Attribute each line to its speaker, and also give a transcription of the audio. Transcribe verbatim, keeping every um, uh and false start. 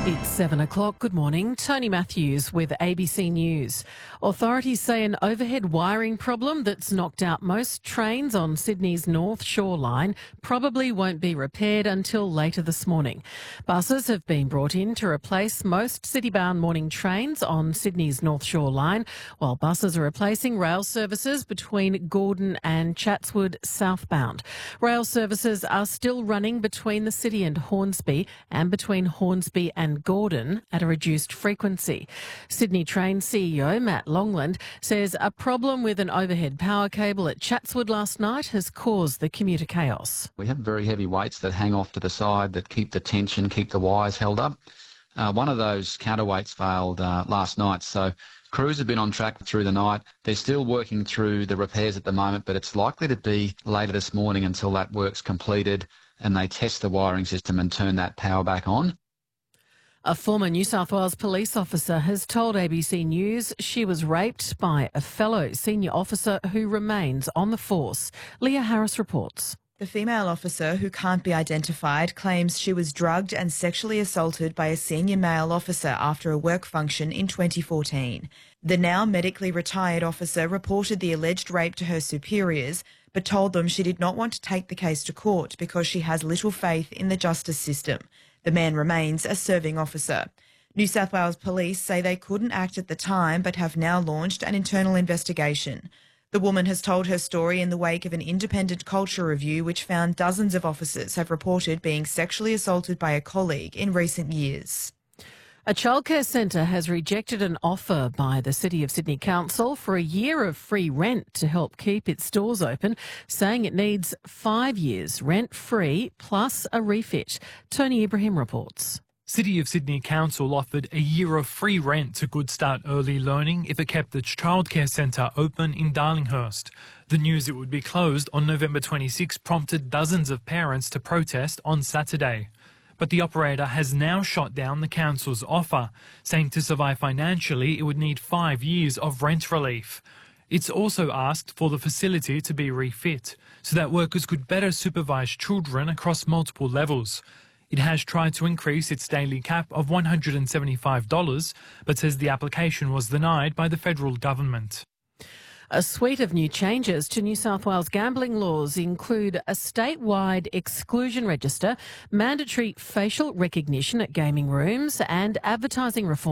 Speaker 1: It's seven o'clock. Good morning. Tony Matthews with A B C News. Authorities say an overhead wiring problem that's knocked out most trains on Sydney's North Shore line probably won't be repaired until later this morning. Buses have been brought in to replace most city-bound morning trains on Sydney's North Shore line, while buses are replacing rail services between Gordon and Chatswood southbound. Rail services are still running between the city and Hornsby and between Hornsby and Gordon at a reduced frequency. Sydney Train C E O Matt Longland says a problem with an overhead power cable at Chatswood last night has caused the commuter chaos.
Speaker 2: We have very heavy weights that hang off to the side that keep the tension, keep the wires held up. Uh, one of those counterweights failed uh, last night, so crews have been on track through the night. They're still working through the repairs at the moment, but it's likely to be later this morning until that work's completed and they test the wiring system and turn that power back on.
Speaker 1: A former New South Wales police officer has told A B C News she was raped by a fellow senior officer who remains on the force. Leah Harris reports.
Speaker 3: The female officer, who can't be identified, claims she was drugged and sexually assaulted by a senior male officer after a work function in twenty fourteen. The now medically retired officer reported the alleged rape to her superiors, but told them she did not want to take the case to court because she has little faith in the justice system. The man remains a serving officer. New South Wales Police say they couldn't act at the time but have now launched an internal investigation. The woman has told her story in the wake of an independent culture review which found dozens of officers have reported being sexually assaulted by a colleague in recent years.
Speaker 1: A childcare centre has rejected an offer by the City of Sydney Council for a year of free rent to help keep its stores open, saying it needs five years rent-free plus a refit. Tony Ibrahim reports.
Speaker 4: City of Sydney Council offered a year of free rent to Good Start Early Learning if it kept its childcare centre open in Darlinghurst. The news it would be closed on November twenty-sixth prompted dozens of parents to protest on Saturday. But the operator has now shot down the council's offer, saying to survive financially it would need five years of rent relief. It's also asked for the facility to be refit so that workers could better supervise children across multiple levels. It has tried to increase its daily cap of one hundred seventy-five dollars, but says the application was denied by the federal government.
Speaker 1: A suite of new changes to New South Wales gambling laws include a statewide exclusion register, mandatory facial recognition at gaming rooms and advertising reform.